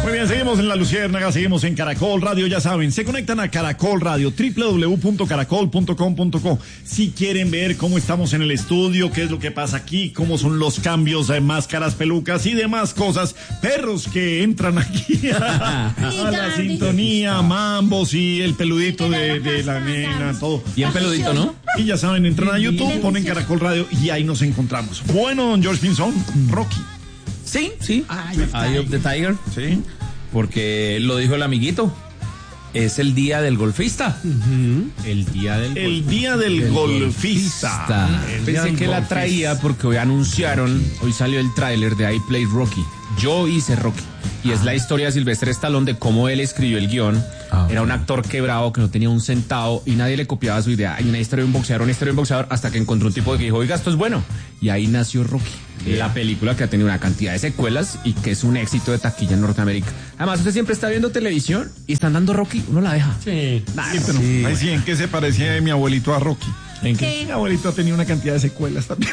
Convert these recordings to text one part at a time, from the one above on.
Muy bien, seguimos en La Luciérnaga, seguimos en Caracol Radio, ya saben, se conectan a Caracol Radio, www.caracol.com.co. Si quieren ver cómo estamos en el estudio, qué es lo que pasa aquí, cómo son los cambios de máscaras, pelucas y demás cosas, perros que entran aquí a la sintonía, mambos y el peludito de la nena, todo. Bien peludito, ¿no? Y ya saben, entran a YouTube, ponen Caracol Radio y ahí nos encontramos. Bueno, don George Pinzón, Rocky. Sí. Eye of the Tiger. Sí. Porque lo dijo el amiguito. Es el día del golfista. El día del golfista. Pensé que la traía porque hoy hoy salió el tráiler de I Played Rocky. Yo hice Rocky. Y es la historia de Sylvester Stallone de cómo él escribió el guión. Era un actor quebrado que no tenía un centavo y nadie le copiaba su idea. Hay una historia de un boxeador, hasta que encontró un tipo que dijo, oiga, esto es bueno. Y ahí nació Rocky. La película que ha tenido una cantidad de secuelas y que es un éxito de taquilla en Norteamérica. Además, usted siempre está viendo televisión y están dando Rocky, uno la deja. Sí, pero sí, ¿en qué se parecía mi abuelito a Rocky? ¿En qué? Mi abuelito ha tenido una cantidad de secuelas también.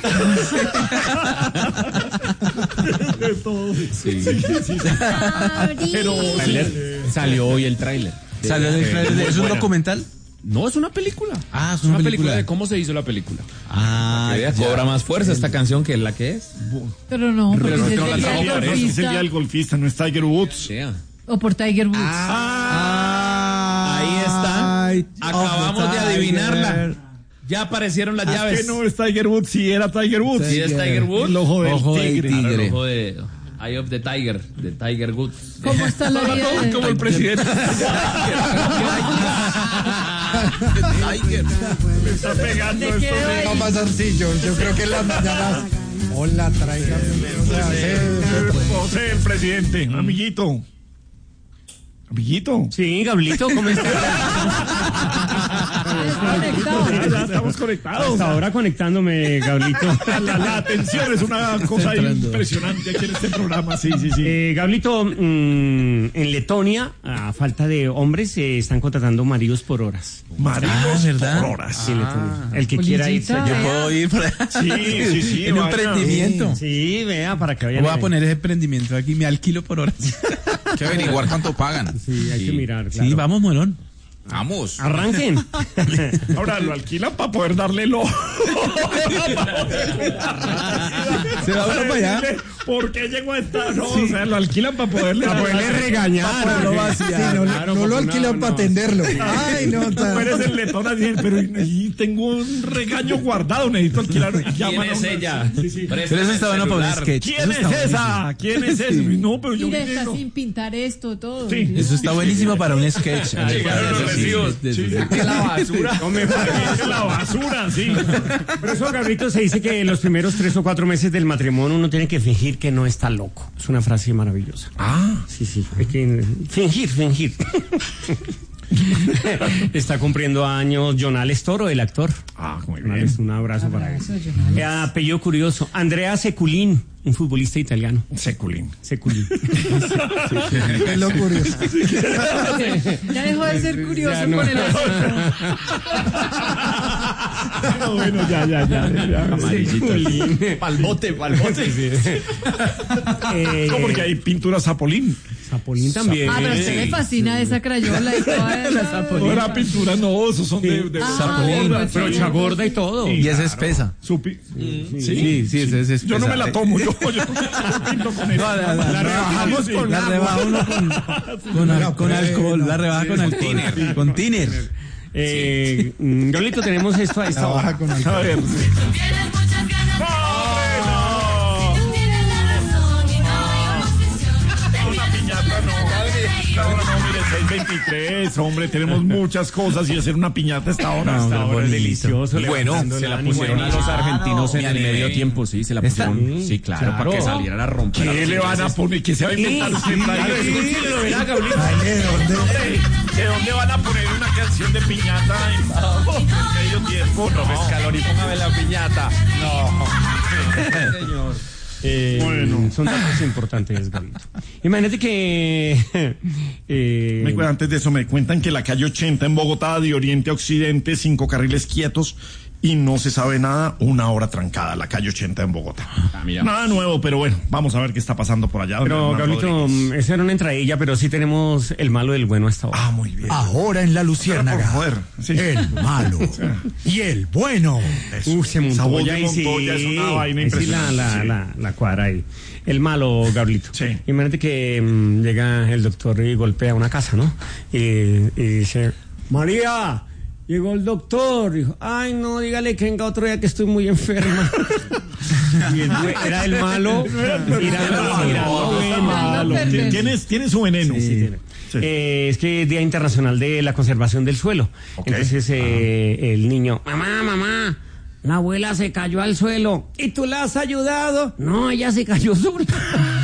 De todo. Sí. Pero salió hoy el tráiler. ¿Salió el tráiler? ¿Es un documental? No, es una película. Es una película de cómo se hizo la película. Cobra más fuerza esta canción que la que es. Pero no, porque no es el la día trajo del por eso, es el golfista. día del golfista, no es Tiger Woods. O por Tiger Woods. Ahí está. Acabamos de adivinarla. Ya aparecieron las llaves. Que no es Tiger Woods, sí era Tiger Woods. Sí es Tiger Woods. El ojo del tigre. Claro, el ojo de Eye of the Tiger, de Tiger Woods. ¿Cómo está la vida? Como el presidente. Tiger. Me está pegando ¿De esto. qué de- hoy? Más sencillo, yo creo que en las mañanas. Hola, traigan. José, el presidente, amiguito. Amiguito. Sí, Gablito, ¿cómo estás? Ya estamos conectados. Hasta ahora conectándome, Gablito. La atención es una cosa impresionante aquí en este programa, sí. Gablito, en Letonia, a falta de hombres, están contratando maridos por horas. Maridos ¿verdad? por horas. Sí, Letonia. El que quiera ir. Polillita, vea. Puedo ir por allá. Sí. En un vaya. emprendimiento. Sí, vea, para que vayan. Voy a poner ese emprendimiento aquí, me alquilo por horas. Hay que averiguar cuánto pagan. Sí, hay que mirar, claro. Sí, vamos, Morón. Vamos. Arranquen. Ahora lo alquilan para poder darle el ojo. Se va uno para allá. ¿Por qué llegó a esta? No, o sea, lo alquilan para poderle regañar. No lo alquilan para atenderlo. Ay, no, Tú eres el letón así, pero y tengo un regaño guardado, necesito alquilar. ¿Quién es ella? Pero eso está bueno para un sketch. ¿Quién es esa? ¿Quién es ese? No, pero yo Mira, está no. sin pintar esto, todo. Sí. Eso está buenísimo para un sketch. La basura. No me parece la basura, sí. Por eso, Gabrielito, se dice que los primeros 3 o 4 meses del matrimonio uno tiene que fingir que no está loco. Es una frase maravillosa. Sí. Hay que fingir. Está cumpliendo años Jonales Toro, el actor. Muy Jonales, un abrazo para él. Apellido curioso. Andrea Seculín, un futbolista italiano. Seculín. Seculín. Es lo curioso. Ya dejó de ser curioso Ya no. con el No, bueno, ya. Seculín. Palbote. ¿Cómo? Porque hay pintura Zapolín. Zapolín también. pero a usted le fascina esa crayola y toda esa. No era pintura, no, esos son de Zapolín. gorda, Brocha gorda y todo. Y es espesa. Sí, es espesa. Yo no me la tomo, yo pinto con eso. La rebajamos con la rebaja uno con alcohol. La rebaja con alcohol. Con tiner. Gablito, tenemos esto a esta hora. con A alcohol. ver. No, mire, 6:23, hombre, tenemos muchas cosas y hacer una piñata a esta hora. Hasta ahora es delicioso. Bueno, levantando Se el la ánimo. pusieron a los argentinos en me el animé. medio tiempo, sí, se la pusieron. Sí, claro, para que salieran a romper. ¿Qué le van a poner? ¿Qué se va a inventar usted? ¿De dónde van a poner una canción de piñata en medio tiempo? No, Escalón y póngame la piñata. señor. Bueno, son datos importantes, Gablito. Imagínate que Antes de eso, me cuentan que la calle 80 en Bogotá, de oriente a occidente, 5 carriles quietos, y no se sabe nada, 1 hora trancada, la calle 80 en Bogotá. Nada nuevo, pero bueno, vamos a ver qué está pasando por allá. Pero, Gabrielito, esa era una entradilla, pero sí tenemos el malo del bueno hasta ahora. Muy bien. Ahora en la Luciérnaga. Sí. El malo y el bueno. Se montó ya y sí, es una vaina ahí sí impresionante. la cuadra ahí. El malo, Gabrielito. Sí. Imagínate que llega el doctor y golpea una casa, ¿no? Y dice, María, llegó el doctor. Dijo, ay, no, dígale que venga otro día que estoy muy enferma. Y era el malo. Tiene su veneno. Sí, tiene. Sí. Es que es Día Internacional de la Conservación del Suelo. Okay. Entonces el niño, mamá, la abuela se cayó al suelo. ¿Y tú la has ayudado? No, ella se cayó sola.